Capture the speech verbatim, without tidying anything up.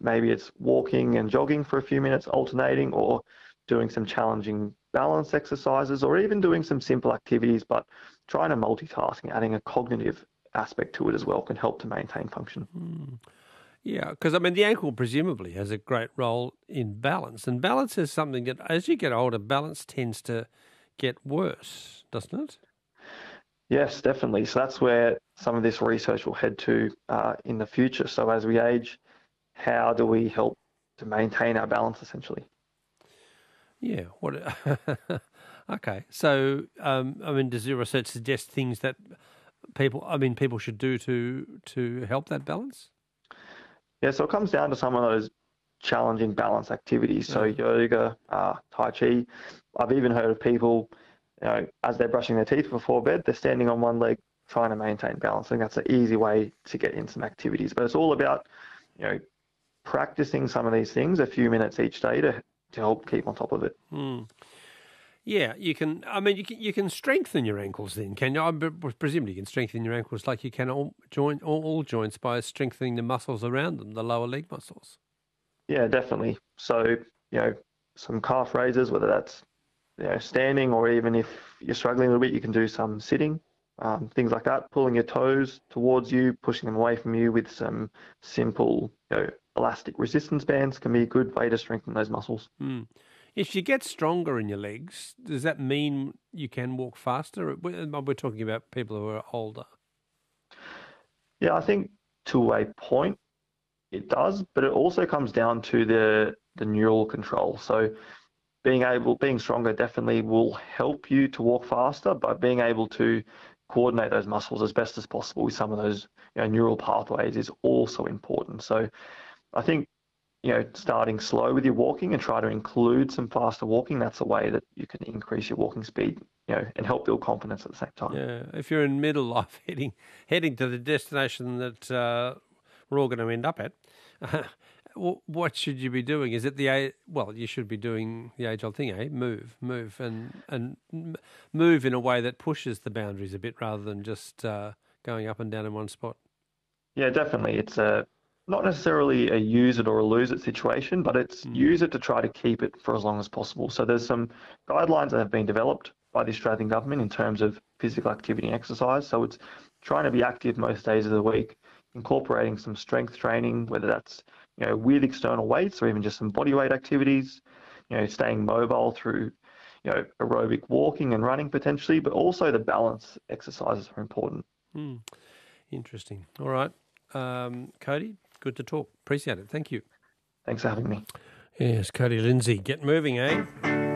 maybe it's walking and jogging for a few minutes, alternating, or doing some challenging balance exercises, or even doing some simple activities, but trying to multitask and adding a cognitive aspect to it as well can help to maintain function. Mm. Yeah, because, I mean, the ankle presumably has a great role in balance, and balance is something that, as you get older, balance tends to get worse, doesn't it? Yes, definitely. So that's where some of this research will head to uh, in the future. So as we age, how do we help to maintain our balance, essentially? Yeah. What? Okay. So, um, I mean, does your research suggest things that people, I mean, people should do to to help that balance? Yeah, so it comes down to some of those challenging balance activities. So Uh, yoga, uh, Tai Chi. I've even heard of people, you know, as they're brushing their teeth before bed, they're standing on one leg trying to maintain balance. I think that's an easy way to get in some activities. But it's all about, you know, practicing some of these things a few minutes each day to, to help keep on top of it. hmm. Yeah, you can. I mean, you can you can strengthen your ankles. Then can you? I presumably you can strengthen your ankles like you can all joint all, all joints by strengthening the muscles around them, the lower leg muscles. Yeah, definitely. So, you know, some calf raises, whether that's, you know, standing, or even if you're struggling a little bit, you can do some sitting, um, things like that, pulling your toes towards you, pushing them away from you with some simple, you know, elastic resistance bands can be a good way to strengthen those muscles. Hmm. If you get stronger in your legs, does that mean you can walk faster? We're we're talking about people who are older. Yeah, I think to a point it does, but it also comes down to the the neural control. So being able, being stronger definitely will help you to walk faster, but being able to coordinate those muscles as best as possible with some of those, you know, neural pathways is also important. So I think, you know, starting slow with your walking and try to include some faster walking, that's a way that you can increase your walking speed, you know, and help build confidence at the same time. Yeah, if you're in middle life, heading heading to the destination that uh, we're all going to end up at, what should you be doing? Is it the a well? You should be doing the age-old thing, eh? Move, move, and and move in a way that pushes the boundaries a bit, rather than just uh, going up and down in one spot. Yeah, definitely. It's a not necessarily a use it or a lose it situation, but it's Mm. use it to try to keep it for as long as possible. So there's some guidelines that have been developed by the Australian government in terms of physical activity and exercise. So it's trying to be active most days of the week, incorporating some strength training, whether that's, you know, with external weights or even just some body weight activities, you know, staying mobile through, you know, aerobic walking and running potentially, but also the balance exercises are important. Mm. Interesting. All right, um, Cody, good to talk. Appreciate it. Thank you. Thanks for having me. Yes, Cody Lindsay. Get moving, eh?